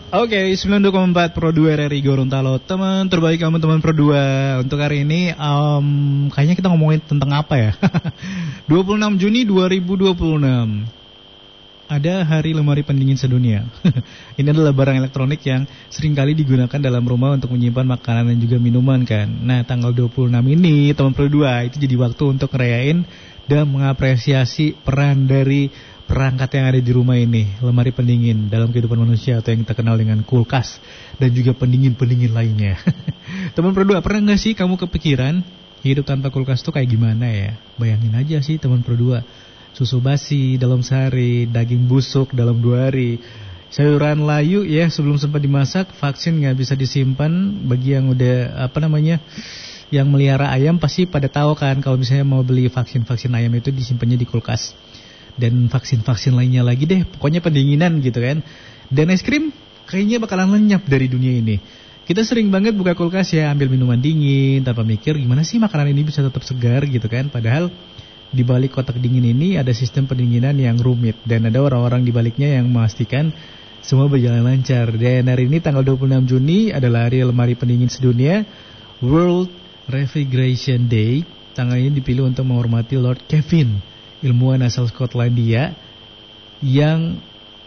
Oke, 92,4 Pro 2 RRI Gorontalo. Teman terbaik kamu teman Pro 2. Untuk hari ini kayaknya kita ngomongin tentang apa ya? 26 Juni 2026. Ada hari lemari pendingin sedunia. Ini adalah barang elektronik yang seringkali digunakan dalam rumah untuk menyimpan makanan dan juga minuman kan. Nah, tanggal 26 ini teman Pro 2 itu jadi waktu untuk ngerayain dan mengapresiasi peran dari perangkat yang ada di rumah ini, lemari pendingin dalam kehidupan manusia atau yang kita kenal dengan kulkas dan juga pendingin-pendingin lainnya. Teman Pro 2, pernah gak sih kamu kepikiran hidup tanpa kulkas itu kayak gimana ya? Bayangin aja sih teman Pro 2, susu basi dalam sehari, daging busuk dalam 2 hari, sayuran layu ya sebelum sempat dimasak, vaksin gak bisa disimpan. Bagi yang udah yang melihara ayam pasti pada tahu kan kalau misalnya mau beli vaksin ayam itu disimpannya di kulkas. Dan vaksin-vaksin lainnya lagi deh, pokoknya pendinginan gitu kan. Dan es krim kayaknya bakalan lenyap dari dunia ini. Kita sering banget buka kulkas ya, ambil minuman dingin tanpa mikir gimana sih makanan ini bisa tetap segar gitu kan. Padahal di balik kotak dingin ini ada sistem pendinginan yang rumit dan ada orang-orang di baliknya yang memastikan semua berjalan lancar. Dan hari ini tanggal 26 Juni adalah hari lemari pendingin sedunia, World Refrigeration Day. Tanggal ini dipilih untuk menghormati Lord Kelvin, ilmuwan asal Skotlandia yang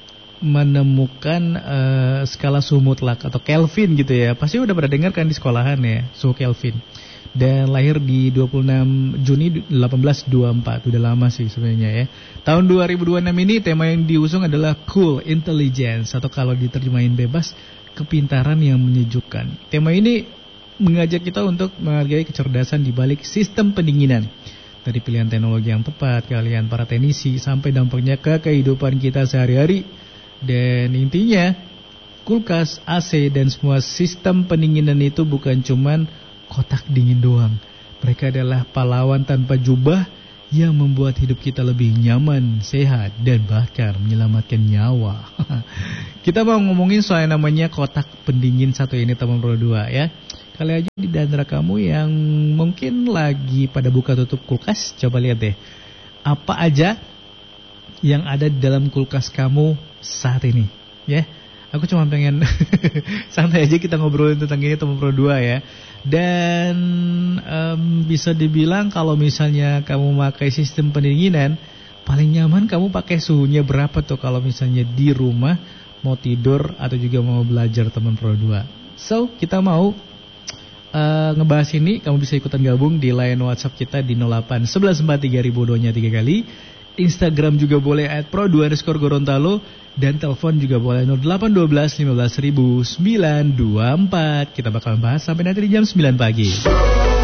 menemukan skala suhu mutlak atau Kelvin gitu ya. Pasti udah pernah dengar kan di sekolahan ya, suhu Kelvin. Dan lahir di 26 Juni 1824, udah lama sih sebenarnya ya. Tahun 2026 ini tema yang diusung adalah Cool Intelligence, atau kalau diterjemahin bebas, kepintaran yang menyejukkan. Tema ini mengajak kita untuk menghargai kecerdasan di balik sistem pendinginan. Dari pilihan teknologi yang tepat, keahlian para teknisi, sampai dampaknya ke kehidupan kita sehari-hari. Dan intinya, kulkas, AC, dan semua sistem pendinginan itu bukan cuman kotak dingin doang. Mereka adalah pahlawan tanpa jubah yang membuat hidup kita lebih nyaman, sehat, dan bahkan menyelamatkan nyawa. Kita mau ngomongin soal namanya kotak pendingin satu ini teman Pro 2 ya. Kali aja di antara kamu yang mungkin lagi pada buka tutup kulkas, coba lihat deh, apa aja yang ada di dalam kulkas kamu saat ini, ya. Aku cuma pengen santai aja kita ngobrolin tentang ini teman Pro 2 ya. Dan bisa dibilang kalau misalnya kamu pakai sistem pendinginan, paling nyaman kamu pakai suhunya berapa tuh kalau misalnya di rumah mau tidur atau juga mau belajar teman Pro 2. So, kita mau ngebahas ini, kamu bisa ikutan gabung di line WhatsApp kita di 08 11 43 ribu 2-nya 3 kali. Instagram juga boleh @pro2_Gorontalo dan telepon juga boleh 08 12 15 924. Kita bakal bahas sampai nanti di jam 9 pagi.